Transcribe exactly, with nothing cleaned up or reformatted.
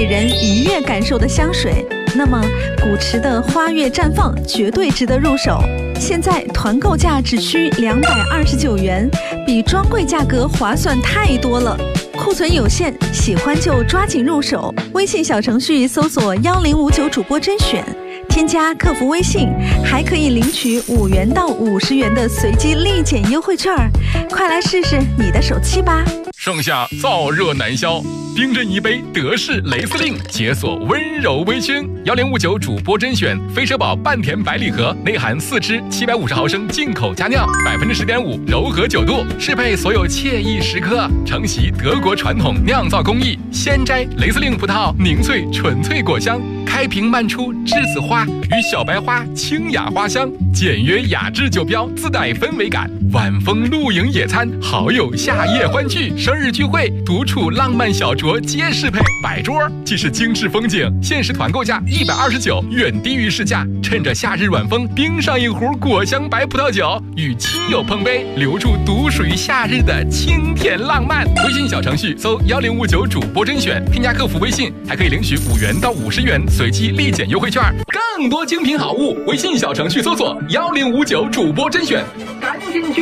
给人愉悦感受的香水，那么古驰的花月绽放绝对值得入手。现在团购价只需两百二十九元，比专柜价格划算太多了。库存有限，喜欢就抓紧入手。微信小程序搜索幺零五九主播甄选，添加客服微信，还可以领取五元到五十元的随机立减优惠券，快来试试你的手气吧！ 盛夏燥热难消，冰镇一杯德式雷司令，解锁温柔微醺。幺零五九主播甄选飞车宝半甜白礼盒，内含四支七百五十毫升进口佳酿，百分之十点五柔和酒度，适配所有惬意时刻。承袭德国传统酿造工艺，鲜摘雷司令葡萄凝萃纯粹果香，开瓶漫出栀子花与小白花清雅花香，简约雅致酒标自带氛围感。晚风露营野餐，好友夏夜欢聚，生日聚会，独处浪漫小酌皆适配。摆桌既是精致风景，限时团购价一百二十九，远低于市价。趁着夏日晚风，冰上一壶果香白葡萄酒，与亲友碰杯，留住独属于夏日的清甜浪漫。微信小程序搜幺零五九主播甄选，添加客服微信，还可以领取五元到五十元随机立减优惠券。更多精品好物，微信小程序搜索幺零五九主播甄选，赶紧去。